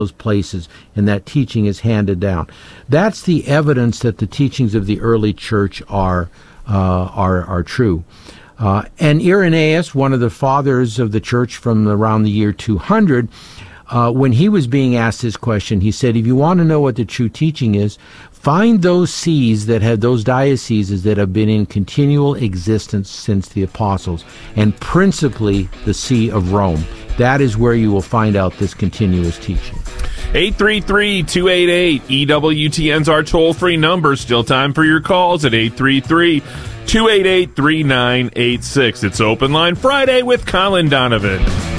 those places, and that teaching is handed down. That's the evidence that the teachings of the early church are true. And Irenaeus, one of the fathers of the church from around the year 200, when he was being asked this question, he said, if you want to know what the true teaching is, find those sees that have those dioceses that have been in continual existence since the apostles, and principally the See of Rome. That is where you will find out this continuous teaching. 833-288-EWTN's our toll-free number. Still time for your calls at 833-288-3986. It's Open Line Friday with Colin Donovan.